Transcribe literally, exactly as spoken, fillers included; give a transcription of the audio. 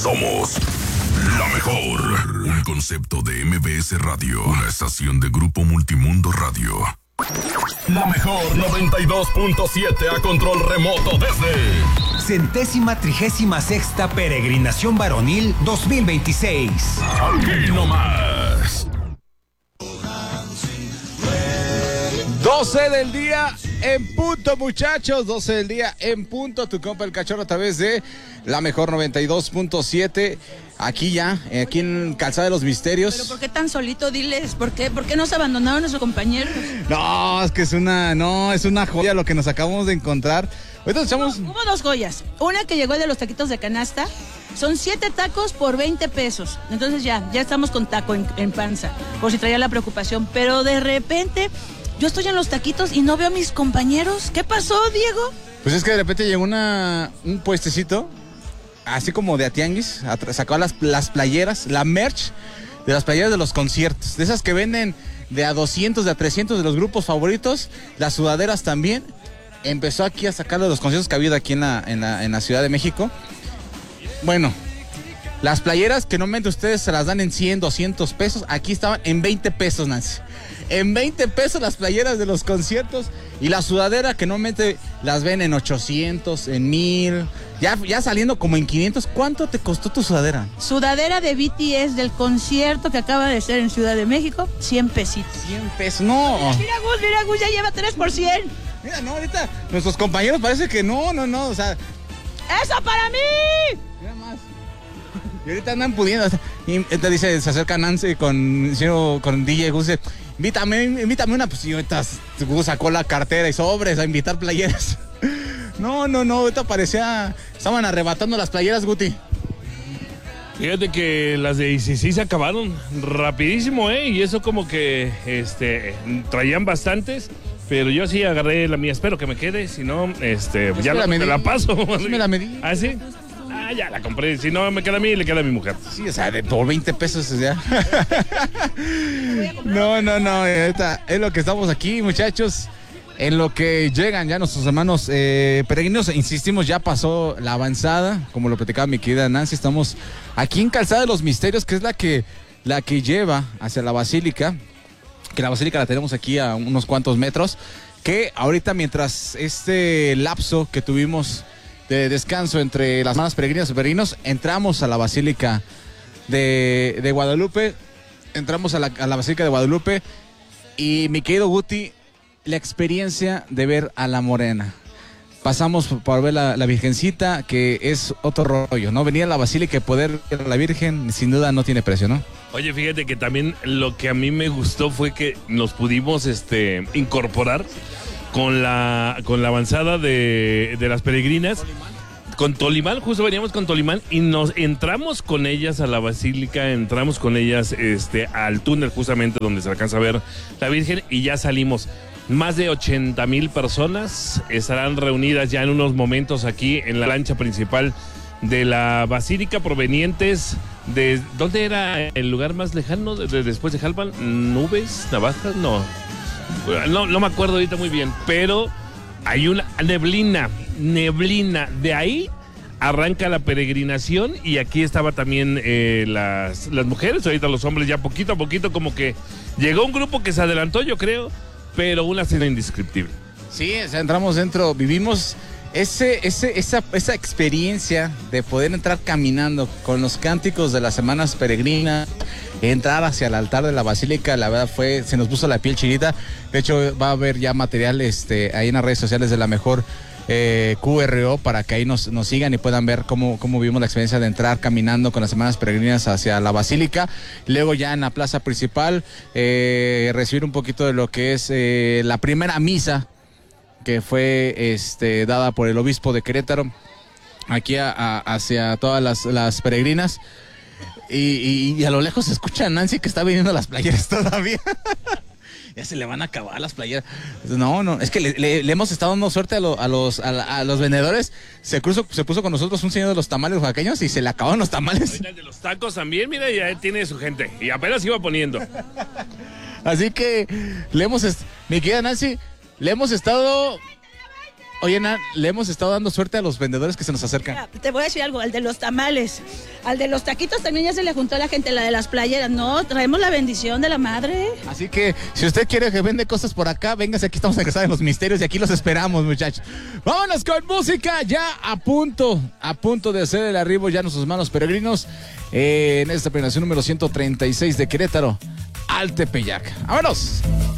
Somos la mejor. Un concepto de M B S Radio. Una estación de Grupo Multimundo Radio. La mejor noventa y dos punto siete a control remoto desde Centésima trigésima sexta Peregrinación Varonil dos mil veintiséis. Aquí nomás. doce del día en punto, muchachos. doce del día en punto. Tu compa el Cachorro a través de la mejor noventa y dos punto siete. Aquí ya, aquí en Calzada de los Misterios. ¿Pero por qué tan solito? Diles, ¿por qué? ¿Por qué nos abandonaron nuestros compañeros? No, es que es una, no, es una joya lo que nos acabamos de encontrar. Ahorita echamos... Hubo, hubo dos joyas. Una que llegó de los taquitos de canasta. Son siete tacos por veinte pesos. Entonces ya, ya estamos con taco en, en panza, por si traía la preocupación. Pero de repente, yo estoy en los taquitos y no veo a mis compañeros. ¿Qué pasó, Diego? Pues es que de repente llegó una, un puestecito, así como de atianguis, sacó las, las playeras, la merch de las playeras de los conciertos, de esas que venden de a doscientos, de a trescientos de los grupos favoritos, las sudaderas también. Empezó aquí a sacar de los conciertos que ha habido aquí en la, en la, en la Ciudad de México. Bueno, las playeras que normalmente ustedes se las dan en cien, doscientos pesos, aquí estaban en veinte pesos, Nancy. En veinte pesos las playeras de los conciertos y la sudadera que normalmente las ven en ochocientos, en mil, ya, ya saliendo como en quinientos. ¿Cuánto te costó tu sudadera? Sudadera de B T S del concierto que acaba de ser en Ciudad de México, cien pesitos. cien pesos, no. Mira, Gus, mira, Gus, ya lleva tres por cien. Mira, no, ahorita nuestros compañeros parece que no, no, no, o sea... ¡Eso para mí! Mira más. Y ahorita andan pudiendo. Y te dice, se acerca Nancy con, con D J Gus, dice, invítame, invítame una. Pues sí, ahorita Gus sacó la cartera y sobres a invitar playeras. No, no, no, ahorita parecía, estaban arrebatando las playeras, Guti. Fíjate que las de I C C se acabaron rapidísimo, ¿eh? Y eso como que este traían bastantes, pero yo sí agarré la mía. Espero que me quede, si no, este, pues ya la, me la paso. Sí me la medí. ¿Ah, sí? Ah, ya la compré. Si no me queda a mí, le queda a mi mujer. Sí, o sea, de por veinte pesos ya. No, no, no, ahorita es lo que estamos aquí, muchachos. En lo que llegan ya nuestros hermanos eh, peregrinos, insistimos, ya pasó la avanzada, como lo platicaba mi querida Nancy, estamos aquí en Calzada de los Misterios, que es la que, la que lleva hacia la Basílica, que la Basílica la tenemos aquí a unos cuantos metros, que ahorita mientras este lapso que tuvimos de descanso entre las manas peregrinas y peregrinos, entramos a la Basílica de, de Guadalupe, entramos a la, a la Basílica de Guadalupe, y mi querido Guti, la experiencia de ver a la Morena. Pasamos por ver la, la Virgencita, que es otro rollo, ¿no? Venir a la Basílica y poder ver a la Virgen, sin duda no tiene precio, ¿no? Oye, fíjate que también lo que a mí me gustó fue que nos pudimos este, incorporar con la, con la avanzada de, de las peregrinas. Con Tolimán, justo veníamos con Tolimán y nos entramos con ellas a la Basílica, entramos con ellas este, al túnel justamente donde se alcanza a ver la Virgen y ya salimos. Más de ochenta mil personas estarán reunidas ya en unos momentos aquí en la lancha principal de la Basílica, provenientes de... ¿Dónde era el lugar más lejano de, de, después de Jalpan? ¿Nubes? ¿Navajas? No. no. No me acuerdo ahorita muy bien, pero hay una neblina, neblina. De ahí arranca la peregrinación y aquí estaba también eh, las, las mujeres, ahorita los hombres ya poquito a poquito como que llegó un grupo que se adelantó, yo creo, pero una escena indescriptible. Sí, o sea, entramos dentro, vivimos ese, ese, esa, esa experiencia de poder entrar caminando con los cánticos de las semanas peregrinas, entrar hacia el altar de la Basílica, la verdad fue, se nos puso la piel chinita. De hecho, va a haber ya material este, ahí en las redes sociales de la mejor eh, Q R O para que ahí nos, nos sigan y puedan ver cómo, cómo vivimos la experiencia de entrar caminando con las semanas peregrinas hacia la Basílica. Luego ya en la plaza principal eh, recibir un poquito de lo que es eh, la primera misa que fue este, dada por el obispo de Querétaro aquí a, a, hacia todas las, las peregrinas. Y, y, y a lo lejos se escucha a Nancy que está vendiendo las playeras todavía. Ya se le van a acabar las playeras. No, no, es que le, le, le hemos estado dando suerte a, lo, a, los, a, la, a los vendedores. Se, cruzó, se puso con nosotros un señor de los tamales oaxaqueños y se le acabaron los tamales. El de los tacos también, mira, ya tiene su gente. Y apenas iba poniendo. Así que le hemos, mi querida Nancy, le hemos estado Oye, Nan, le hemos estado dando suerte a los vendedores que se nos acercan. Mira, te voy a decir algo, al de los tamales, al de los taquitos también ya se le juntó a la gente, la de las playeras. No, traemos la bendición de la madre. Así que, si usted quiere que vende cosas por acá, véngase, aquí estamos egresados en Los Misterios y aquí los esperamos, muchachos. Vámonos con música, ya a punto, a punto de hacer el arribo ya nuestros hermanos peregrinos eh, en esta peregrinación número ciento treinta y seis de Querétaro al Tepeyac. ¡Vámonos!